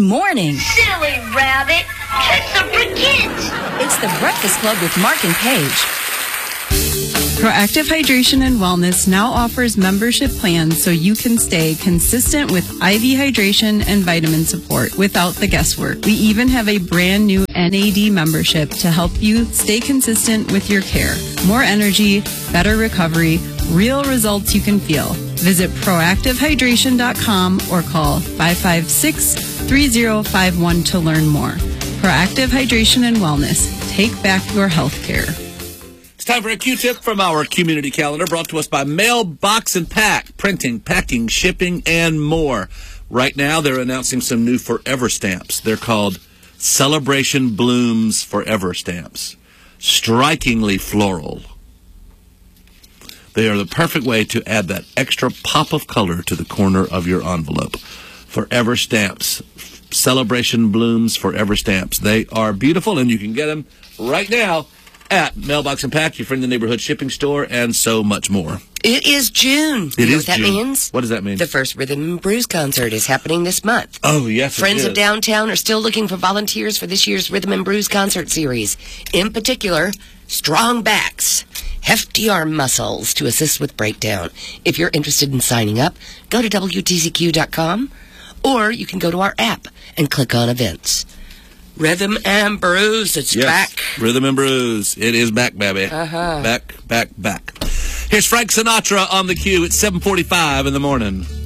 morning. Silly rabbit. Tricks are for kids. It's the Breakfast Club with Mark and Paige. Proactive Hydration and Wellness now offers membership plans so you can stay consistent with IV hydration and vitamin support without the guesswork. We even have a brand new NAD membership to help you stay consistent with your care. More energy, better recovery, real results you can feel. Visit proactivehydration.com or call 556-3051 to learn more. Proactive Hydration and Wellness. Take back your health care. It's time for a Q-tip from our community calendar, brought to us by Mailbox and Pack, printing, packing, shipping, and more. Right now, they're announcing some new Forever stamps. They're called Celebration Blooms Forever stamps. Strikingly floral. They are the perfect way to add that extra pop of color to the corner of your envelope. Forever stamps. Celebration Blooms Forever stamps. They are beautiful, and you can get them right now at Mailbox and Pack, your friend in the neighborhood shipping store, and so much more. It is June. You know what that means? What does that mean? The first Rhythm and Brews concert is happening this month. Oh, yes, Friends of Downtown are still looking for volunteers for this year's Rhythm and Brews concert series. In particular, strong backs, hefty arm muscles to assist with breakdown. If you're interested in signing up, go to WTCQ.com, or you can go to our app and click on events. Rhythm and Brews, it's back. Rhythm and Brews. It is back, baby. Uh-huh. Back. Here's Frank Sinatra on the Q. It's 7:45 in the morning.